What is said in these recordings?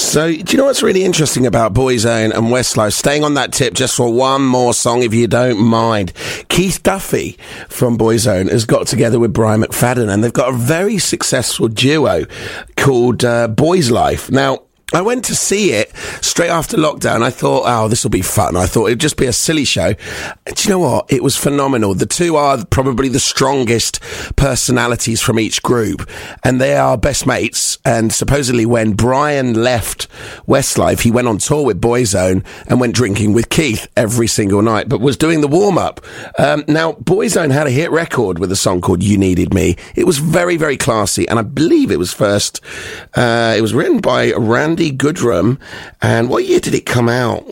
So, do you know what's really interesting about Boyzone and Westlife? Staying on that tip just for one more song, if you don't mind. Keith Duffy from Boyzone has got together with Brian McFadden, and they've got a very successful duo called Boys Life. Now, I went to see it straight after lockdown. I thought, oh, this will be fun. I thought it'd just be a silly show. And do you know what? It was phenomenal. The two are probably the strongest personalities from each group, and they are best mates. And supposedly when Brian left Westlife, he went on tour with Boyzone and went drinking with Keith every single night, but was doing the warm-up. Now, Boyzone had a hit record with a song called You Needed Me. It was very, very classy, and I believe it was it was written by Randy Goodrum. And what year did it come out?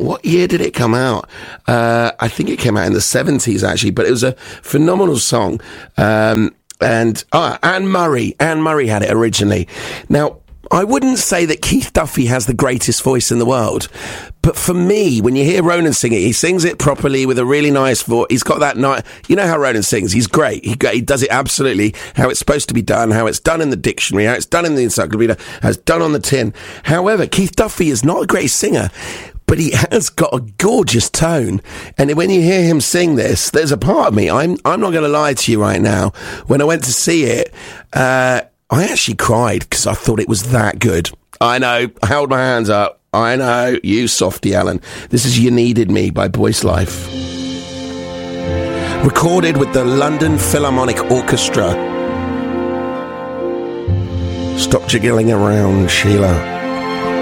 I think it came out in the 70s, actually, but it was a phenomenal song. Anne Murray had it originally. Now, I wouldn't say that Keith Duffy has the greatest voice in the world, but for me, when you hear Ronan sing it, he sings it properly with a really nice voice. He's got that nice, you know how Ronan sings. He's great. He does it absolutely how it's supposed to be done, how it's done in the dictionary, how it's done in the encyclopedia, how it's done on the tin. However, Keith Duffy is not a great singer, but he has got a gorgeous tone. And when you hear him sing this, there's a part of me, I'm not going to lie to you right now. When I went to see it, I actually cried because I thought it was that good. I know, I held my hands up. I know, you softy, Alan. This is You Needed Me by Boys Life. Recorded with the London Philharmonic Orchestra. Stop jiggling around, Sheila.